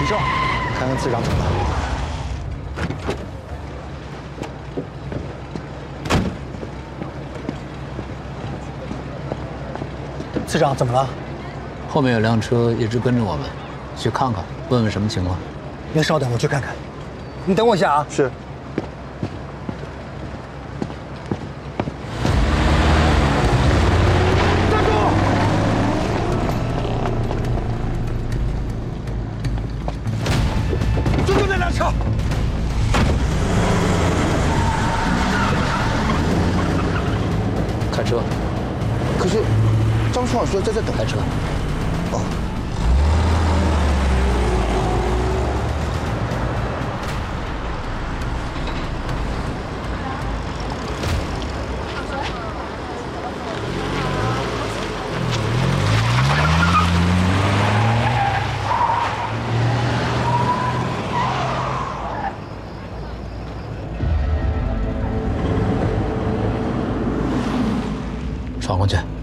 没事，看看次长怎么了。次长怎么了？ 后面有辆车一直跟着我们，去看看，问问什么情况。 您稍等，我去看看。你等我一下啊。 是。 开车。 可是，张处长说在这等。 开车。 哦。 闯过去。